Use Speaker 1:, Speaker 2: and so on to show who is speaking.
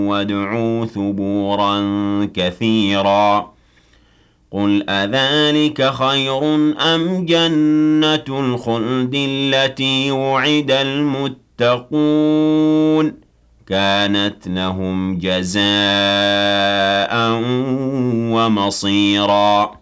Speaker 1: وادعوا ثبورا كثيرا قل أذلك خير أم جنة الخلد التي وعد المتقون كانت لهم جزاء ومصيرا